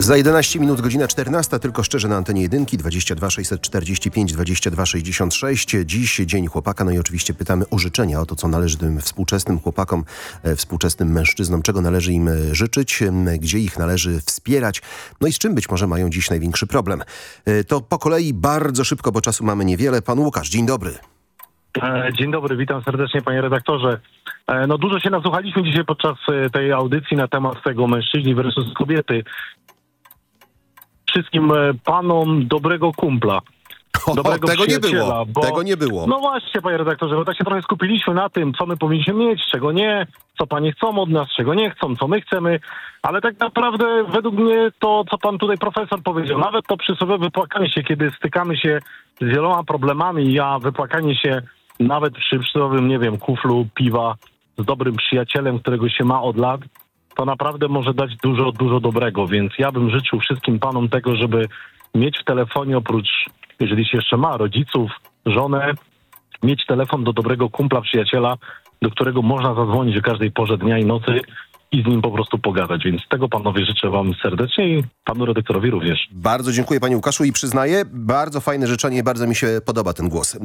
Za 11 minut godzina 14, tylko szczerze na antenie jedynki, 22 645 22 66. Dziś Dzień Chłopaka, no i oczywiście pytamy o życzenia, o to, co należy tym współczesnym chłopakom, współczesnym mężczyznom, czego należy im życzyć, gdzie ich należy wspierać, no i z czym być może mają dziś największy problem. To po kolei bardzo szybko, bo czasu mamy niewiele. Pan Łukasz, dzień dobry. Dzień dobry, witam serdecznie panie redaktorze. No dużo się nasłuchaliśmy dzisiaj podczas tej audycji na temat tego mężczyźni versus kobiety. Wszystkim panom dobrego kumpla. Dobrego tego nie było. bo... Tego nie było. No właśnie, panie redaktorze, bo tak się trochę skupiliśmy na tym, co my powinniśmy mieć, czego nie, co panie chcą od nas, czego nie chcą, co my chcemy, ale tak naprawdę według mnie to, co pan tutaj profesor powiedział, nawet to przysłowiowe wypłakanie się, kiedy stykamy się z wieloma problemami, wypłakanie się nawet przy przysłowiowym, nie wiem, kuflu piwa z dobrym przyjacielem, którego się ma od lat, to naprawdę może dać dużo, dużo dobrego, więc ja bym życzył wszystkim panom tego, żeby mieć w telefonie oprócz, jeżeli się jeszcze ma rodziców, żonę, mieć telefon do dobrego kumpla, przyjaciela, do którego można zadzwonić o każdej porze dnia i nocy i z nim po prostu pogadać. Więc tego panowie życzę wam serdecznie i panu redaktorowi również. Bardzo dziękuję panie Łukaszu i przyznaję, bardzo fajne życzenie i bardzo mi się podoba ten głos.